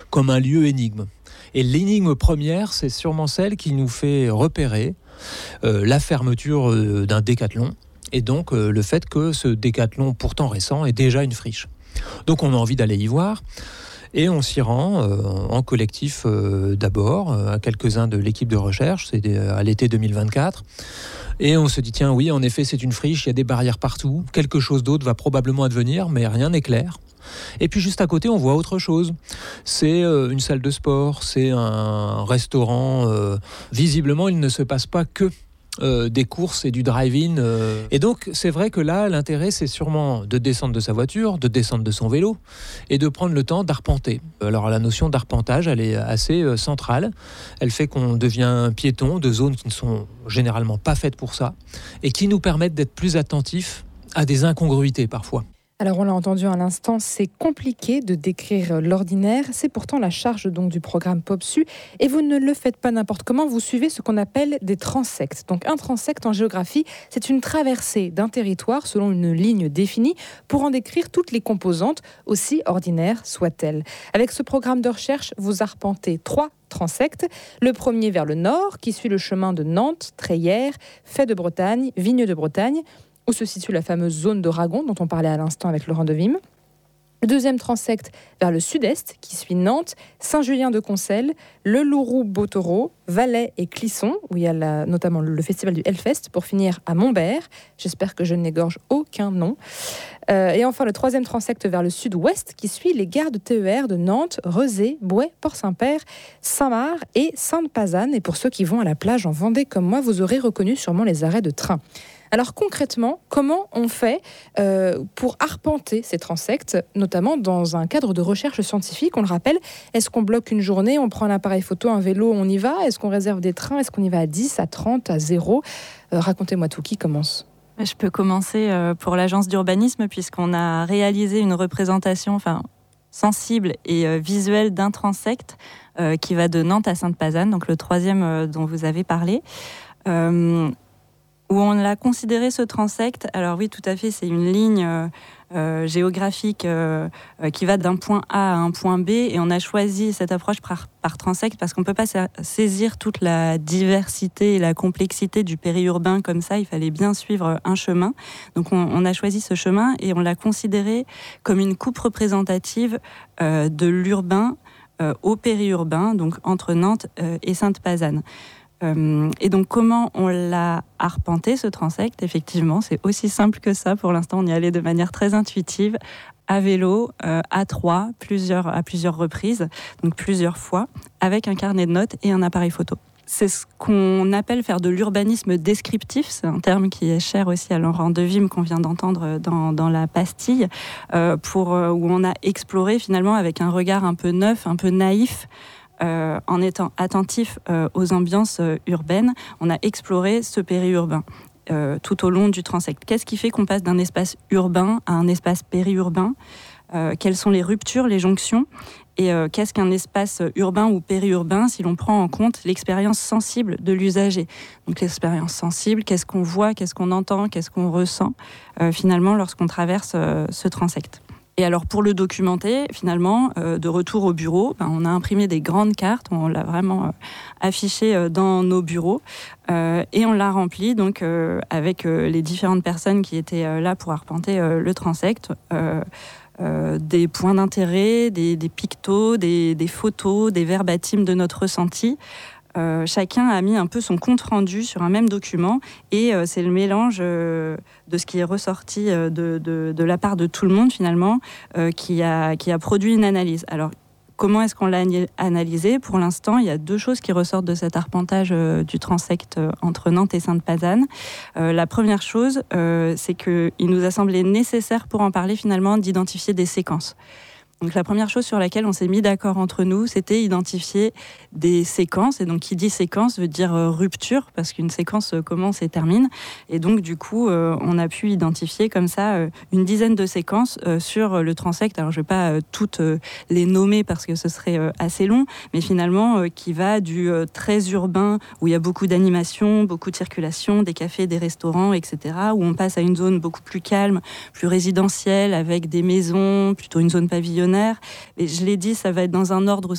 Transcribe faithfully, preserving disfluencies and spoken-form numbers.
comme un lieu énigme. Et l'énigme première, c'est sûrement celle qui nous fait repérer euh, la fermeture euh, d'un décathlon, et donc euh, le fait que ce décathlon pourtant récent est déjà une friche. Donc on a envie d'aller y voir. Et on s'y rend euh, en collectif euh, d'abord, euh, à quelques-uns de l'équipe de recherche, c'est des, à l'été deux mille vingt-quatre. Et on se dit, tiens, oui, en effet, c'est une friche, il y a des barrières partout, quelque chose d'autre va probablement advenir, mais rien n'est clair. Et puis juste à côté, on voit autre chose. C'est euh, une salle de sport, c'est un restaurant. Euh, visiblement, il ne se passe pas que Euh, des courses et du drive-in. Euh. Et donc, c'est vrai que là, l'intérêt, c'est sûrement de descendre de sa voiture, de descendre de son vélo et de prendre le temps d'arpenter. Alors, la notion d'arpentage, elle est assez euh, centrale. Elle fait qu'on devient piéton de zones qui ne sont généralement pas faites pour ça et qui nous permettent d'être plus attentifs à des incongruités parfois. Alors on l'a entendu à l'instant, c'est compliqué de décrire l'ordinaire, c'est pourtant la charge donc du programme POPSU et vous ne le faites pas n'importe comment, vous suivez ce qu'on appelle des transects. Donc un transect en géographie, c'est une traversée d'un territoire selon une ligne définie pour en décrire toutes les composantes, aussi ordinaires soient-elles. Avec ce programme de recherche, vous arpentez trois transects. Le premier vers le nord, qui suit le chemin de Nantes, Treillères, Fay de Bretagne, Vigne de Bretagne, où se situe la fameuse zone de Ragon dont on parlait à l'instant avec Laurent Devim. Le deuxième transect vers le sud-est, qui suit Nantes, Saint-Julien-de-Concelles, le Louroux-Botoro, Valais et Clisson, où il y a la, notamment le festival du Hellfest, pour finir à Montbert. J'espère que je n'égorge aucun nom. Euh, et enfin, le troisième transect vers le sud-ouest, qui suit les gares de T E R de Nantes, Rezé, Bouet, Port-Saint-Père, Saint-Marc et Sainte-Pazanne. Et pour ceux qui vont à la plage en Vendée comme moi, vous aurez reconnu sûrement les arrêts de train. Alors concrètement, comment on fait euh, pour arpenter ces transects, notamment dans un cadre de recherche scientifique? On le rappelle, est-ce qu'on bloque une journée, on prend un appareil photo, un vélo, on y va? Est-ce qu'on réserve des trains? Est-ce qu'on y va à dix, à trente, à zéro? euh, Racontez-moi tout, qui commence? Je peux commencer euh, pour l'agence d'urbanisme, puisqu'on a réalisé une représentation enfin, sensible et euh, visuelle d'un transect euh, qui va de Nantes à Sainte-Pazanne, donc le troisième euh, dont vous avez parlé. Euh, où on l'a considéré ce transect. Alors oui, tout à fait, c'est une ligne euh, euh, géographique euh, euh, qui va d'un point A à un point B, et on a choisi cette approche par, par transect parce qu'on ne peut pas sa- saisir toute la diversité et la complexité du périurbain comme ça, il fallait bien suivre un chemin. Donc on, on a choisi ce chemin et on l'a considéré comme une coupe représentative euh, de l'urbain euh, au périurbain, donc entre Nantes euh, et Sainte-Pazanne. Euh, et donc, comment on l'a arpenté, ce transect? Effectivement, c'est aussi simple que ça. Pour l'instant, on y allait de manière très intuitive, à vélo, euh, à trois, plusieurs, à plusieurs reprises, donc plusieurs fois, avec un carnet de notes et un appareil photo. C'est ce qu'on appelle faire de l'urbanisme descriptif. C'est un terme qui est cher aussi à Laurent Devim, qu'on vient d'entendre dans, dans la pastille, euh, pour, euh, où on a exploré finalement avec un regard un peu neuf, un peu naïf, Euh, en étant attentif euh, aux ambiances euh, urbaines, on a exploré ce périurbain euh, tout au long du transect. Qu'est-ce qui fait qu'on passe d'un espace urbain à un espace périurbain? euh, Quelles sont les ruptures, les jonctions? Et euh, qu'est-ce qu'un espace urbain ou périurbain si l'on prend en compte l'expérience sensible de l'usager? Donc l'expérience sensible, qu'est-ce qu'on voit, qu'est-ce qu'on entend, qu'est-ce qu'on ressent euh, finalement lorsqu'on traverse euh, ce transect? Et alors pour le documenter, finalement, euh, de retour au bureau, ben, on a imprimé des grandes cartes, on l'a vraiment euh, affiché euh, dans nos bureaux euh, et on l'a rempli donc euh, avec euh, les différentes personnes qui étaient euh, là pour arpenter euh, le transect. Euh, euh, des points d'intérêt, des, des pictos, des, des photos, des verbatims de notre ressenti. Euh, chacun a mis un peu son compte rendu sur un même document et euh, c'est le mélange euh, de ce qui est ressorti euh, de, de, de la part de tout le monde finalement euh, qui, a, qui a produit une analyse. Alors comment est-ce qu'on l'a analysé? Pour l'instant, il y a deux choses qui ressortent de cet arpentage euh, du transect euh, entre Nantes et Sainte-Pazanne. Euh, la première chose, euh, c'est qu'il nous a semblé nécessaire pour en parler finalement d'identifier des séquences. Donc la première chose sur laquelle on s'est mis d'accord entre nous, c'était identifier des séquences. Et donc qui dit séquence veut dire euh, rupture, parce qu'une séquence euh, commence et termine. Et donc du coup, euh, on a pu identifier comme ça euh, une dizaine de séquences euh, sur le transect. Alors je ne vais pas euh, toutes euh, les nommer parce que ce serait euh, assez long, mais finalement euh, qui va du euh, très urbain, où il y a beaucoup d'animation, beaucoup de circulation, des cafés, des restaurants, et cetera, où on passe à une zone beaucoup plus calme, plus résidentielle, avec des maisons, plutôt une zone pavillonnaire. Et je l'ai dit, ça va être dans un ordre